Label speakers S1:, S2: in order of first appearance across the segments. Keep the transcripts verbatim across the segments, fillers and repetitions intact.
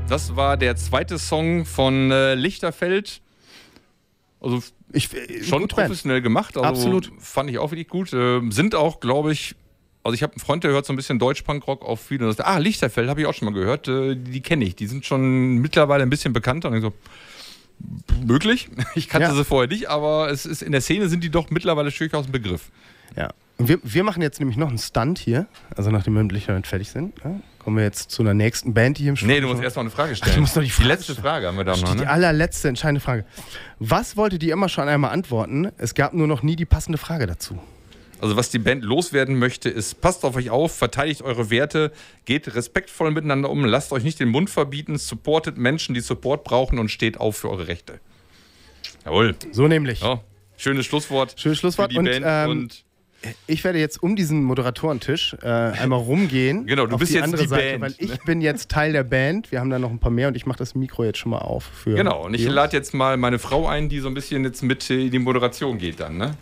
S1: Das war der zweite Song von äh, Lichterfeld. Also
S2: ich, äh,
S1: schon professionell Band. gemacht. Also
S2: Absolut.
S1: Fand ich auch wirklich gut. Äh, sind auch, glaube ich, also ich habe einen Freund, der hört so ein bisschen Deutsch-Punk-Rock auf viele. Und sagt, ah, Lichterfeld habe ich auch schon mal gehört. Äh, die die kenne ich. Die sind schon mittlerweile ein bisschen bekannter. Und ich so, möglich. Ich kannte
S2: ja.
S1: sie vorher nicht, aber es ist in der Szene sind die doch mittlerweile durchaus ein Begriff.
S2: Ja. Und wir, wir machen jetzt nämlich noch einen Stunt hier. Also nachdem wir mit Lichterfeld fertig sind. Ja, kommen wir jetzt zu einer nächsten Band, die hier im Studio.
S1: Nee, du musst erst noch eine Frage stellen.
S2: Ach, du musst noch die, Frage
S1: die letzte Frage haben wir da noch.
S2: Die
S1: Ne?
S2: allerletzte entscheidende Frage. Was wolltet ihr immer schon einmal antworten? Es gab nur noch nie die passende Frage dazu.
S1: Also was die Band loswerden möchte, ist, passt auf euch auf, verteidigt eure Werte, geht respektvoll miteinander um, lasst euch nicht den Mund verbieten, supportet Menschen, die Support brauchen und steht auf für eure Rechte. Jawohl.
S2: So nämlich.
S1: Ja, schönes Schlusswort.
S2: Schönes Schlusswort.
S1: Für die
S2: und,
S1: Band
S2: ähm,
S1: und
S2: ich werde jetzt um diesen Moderatoren-Tisch äh, einmal rumgehen.
S1: Genau, du
S2: auf
S1: bist
S2: die
S1: jetzt
S2: andere
S1: die
S2: Seite,
S1: Band.
S2: Weil ich bin jetzt Teil der Band. Wir haben da noch ein paar mehr und ich mache das Mikro jetzt schon mal auf. Für
S1: genau, und ich
S2: die
S1: lade jetzt mal meine Frau ein, die so ein bisschen jetzt mit in die Moderation geht dann, ne?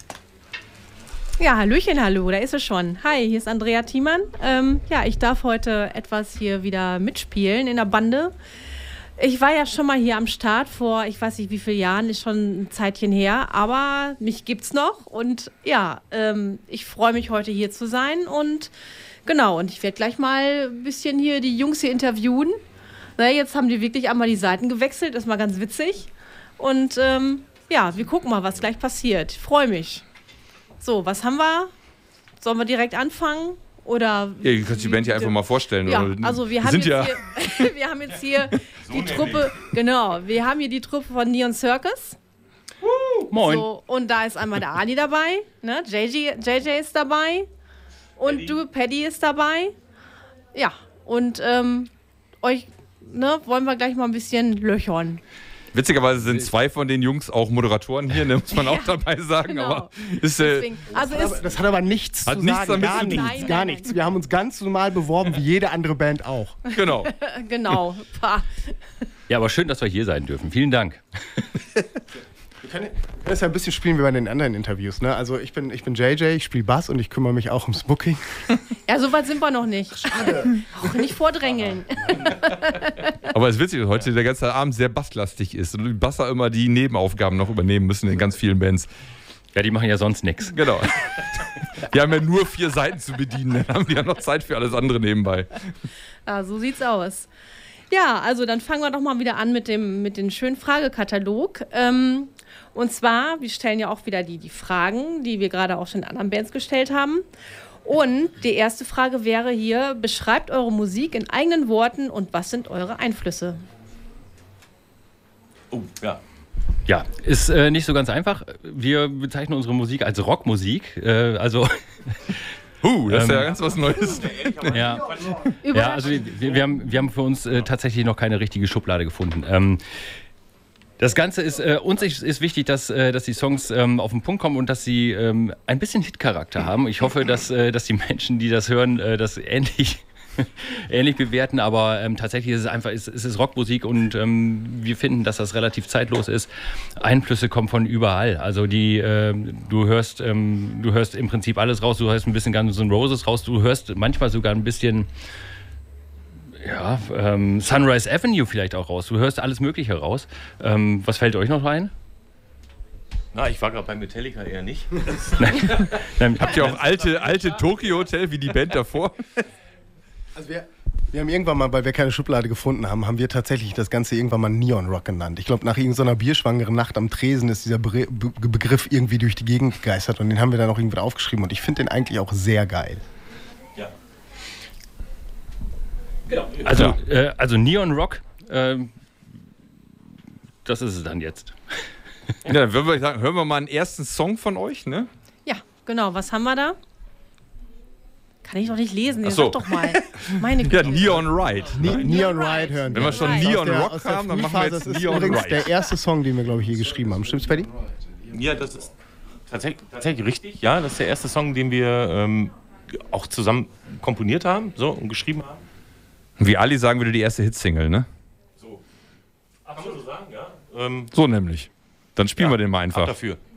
S3: Ja, Hallöchen, hallo, da ist es schon. Hi, hier ist Andrea Thiemann. Ähm, ja, ich darf heute etwas hier wieder mitspielen in der Bande. Ich war ja schon mal hier am Start vor, ich weiß nicht wie vielen Jahren, ist schon ein Zeitchen her, aber mich gibt's noch und ja, ähm, ich freue mich heute hier zu sein und genau, und ich werde gleich mal ein bisschen hier die Jungs hier interviewen. Na, jetzt haben die wirklich einmal die Seiten gewechselt, ist mal ganz witzig und ähm, ja, wir gucken mal, was gleich passiert. Ich freue mich. So, was haben wir? Sollen wir direkt anfangen? Oder
S1: ja, du kannst die Band ja einfach mal vorstellen.
S3: Ja,
S1: oder?
S3: also wir
S1: Die
S3: haben,
S1: sind
S3: jetzt
S1: ja
S3: hier, wir haben jetzt hier
S1: so
S3: die Truppe, genau, wir haben hier die Truppe von Neon Circus.
S1: Uh,
S2: moin.
S3: So, und da ist einmal der Ali dabei, ne? J J, J J ist dabei und Paddy. du, Paddy ist dabei. Ja, und ähm, euch ne, wollen wir gleich mal ein bisschen löchern.
S1: Witzigerweise sind zwei von den Jungs auch Moderatoren hier, ne, muss man auch dabei sagen.
S3: Genau.
S1: Aber ist, äh,
S3: Deswegen, also
S2: das,
S3: ist,
S2: aber, das hat aber nichts
S1: hat
S2: zu
S1: nichts
S2: sagen.
S1: damit
S2: Gar
S1: zu tun.
S2: nichts,
S3: Nein,
S2: gar
S3: nein,
S2: nichts.
S3: nein.
S2: Wir haben uns ganz normal beworben, wie jede andere Band auch.
S1: Genau.
S3: genau.
S4: Ja, aber schön, dass wir hier sein dürfen. Vielen Dank.
S2: Wir können das ja ein bisschen spielen wie bei den anderen Interviews. Ne? Also ich bin, ich bin J J, ich spiele Bass und ich kümmere mich auch ums Booking.
S3: Ja, so weit sind wir noch nicht. Auch nicht vordrängeln.
S1: Aber es ist witzig, dass heute der ganze Abend sehr basslastig ist und die Basser immer die Nebenaufgaben noch übernehmen müssen in ganz vielen Bands.
S4: Ja, die machen ja sonst nichts.
S1: Genau. Die haben ja nur vier Seiten zu bedienen, dann haben die ja noch Zeit für alles andere nebenbei.
S3: Ja, so sieht's aus. Ja, also dann fangen wir doch mal wieder an mit dem, mit dem schönen Fragekatalog. Ähm, und zwar, wir stellen ja auch wieder die, die Fragen, die wir gerade auch schon in anderen Bands gestellt haben. Und die erste Frage wäre hier, beschreibt eure Musik in eigenen Worten und was sind eure Einflüsse?
S4: Oh, ja. Ja, ist äh, nicht so ganz einfach. Wir bezeichnen unsere Musik als Rockmusik. Äh, also...
S1: Uh, das ist
S4: ähm,
S1: ja ganz was Neues.
S4: Ja, ja also wir, wir, haben, wir haben für uns äh, tatsächlich noch keine richtige Schublade gefunden. Ähm, das Ganze ist, äh, uns ist, ist wichtig, dass, äh, dass die Songs ähm, auf den Punkt kommen und dass sie ähm, ein bisschen Hitcharakter haben. Ich hoffe, dass, äh, dass die Menschen, die das hören, äh, das ähnlich, ähnlich bewerten, aber ähm, tatsächlich ist es einfach, ist, ist es Rockmusik und ähm, wir finden, dass das relativ zeitlos ist. Einflüsse kommen von überall. Also die, äh, du hörst, ähm, du hörst im Prinzip alles raus. Du hörst ein bisschen Guns N' Roses raus. Du hörst manchmal sogar ein bisschen ja, ähm, Sunrise Avenue vielleicht auch raus. Du hörst alles Mögliche raus. Ähm, was fällt euch noch ein?
S5: Na, ich war gerade bei Metallica eher nicht.
S1: Nein. Nein. Habt ihr auch alte, alte Tokyo Hotel wie die Band davor?
S2: Also wir, wir haben irgendwann mal, weil wir keine Schublade gefunden haben, haben wir tatsächlich das Ganze irgendwann mal Neon Rock genannt. Ich glaube, nach irgendeiner bierschwangeren Nacht am Tresen ist dieser Be Be Begriff irgendwie durch die Gegend gegeistert und den haben wir dann auch irgendwie aufgeschrieben und ich finde den eigentlich auch sehr geil.
S4: Ja. Genau. Also, äh, also Neon Rock, äh, das ist es dann jetzt.
S1: Ja, dann würden wir sagen, hören wir mal einen ersten Song von euch, ne?
S3: Ja, genau. Was haben wir da? Kann ich doch nicht lesen, ihr
S1: so.
S3: sagt doch mal. Meine Güte.
S1: Ja, Neon Ride.
S2: Ne Neon Ride hören wir.
S1: Wenn wir schon
S3: Ride.
S1: Neon
S2: Aus der-
S1: Rock
S2: aus der
S1: haben, dann machen wir
S2: Frühphase,
S1: jetzt
S2: das ist
S1: Neon
S2: übrigens
S1: Ride.
S2: der erste Song, den wir, glaube ich, hier geschrieben haben. Stimmt's, Paddy?
S5: Ja, das ist tatsächlich, tatsächlich richtig. Ja, das ist der erste Song, den wir ähm, auch zusammen komponiert haben so, und geschrieben haben.
S1: Wie Ali sagen würde, die erste Hitsingle, ne?
S5: So. Kann man so sagen, ja. Ähm,
S1: So nämlich. Dann spielen
S5: ja,
S1: wir den mal
S5: ab
S1: einfach.
S5: dafür.